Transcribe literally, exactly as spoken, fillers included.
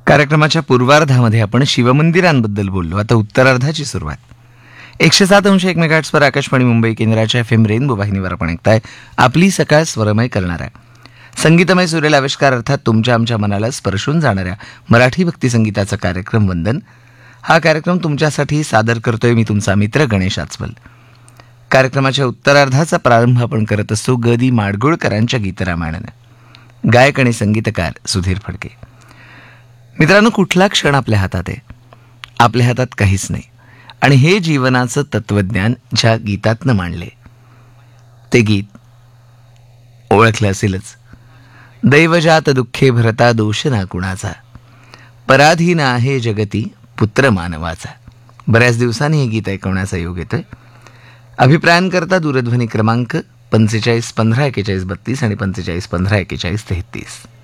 कार्यक्रमाच्या पूर्वार्धामध्ये आपण शिवमंदिरांबद्दल बोललो. आता उत्तरार्धाची सुरुवात. एकशे सात अंश एक मेगाहर्ट्झवर आकाशवाणी मुंबई केंद्राच्या एफ एम रेनबो वाहिनीवर आपण ऐकताय आपली सकाळ स्वरमय करणारा संगीतमय सुरेल आविष्कार, अर्थात तुमच्या आमच्या मनाला स्पर्शून जाणाऱ्या मराठी भक्तिसंगीताचा कार्यक्रम वंदन. हा कार्यक्रम तुमच्यासाठी सादर करतोय मी तुमचा मित्र गणेश आचवल. कार्यक्रमाच्या उत्तरार्धाचा प्रारंभ आपण करत असतो ग दी माडगुळकरांच्या गीतरामायणानं. गायक आणि संगीतकार सुधीर फडके. मित्रांनो, कुठला क्षण आपल्या हातात आहे? आपल्या हातात काहीच नाही. आणि हे जीवनाचं तत्वज्ञान ज्या गीतातनं मांडले, ते गीत ओळखलं असेलच. दैवजात दुःखे भरता दोष ना कुणाचा, पराधीन आहे जगती पुत्र मानवाचा. बऱ्याच दिवसांनी हे गीत ऐकवण्याचा योग येतोय. अभिप्रायांकरता दूरध्वनी क्रमांक पंचेचाळीस पंधरा एकेचाळीस बत्तीस आणि पंचेचाळीस पंधरा एकेचाळीस तेहतीस.